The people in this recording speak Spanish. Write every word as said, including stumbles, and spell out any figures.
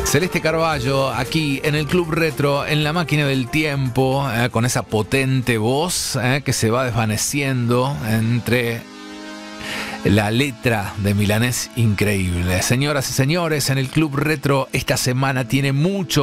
Celeste Carballo, aquí en el Club Retro, en la máquina del tiempo, eh, con esa potente voz eh, que se va desvaneciendo entre la letra de Milanés increíble. Señoras y señores, en el Club Retro esta semana tiene mucho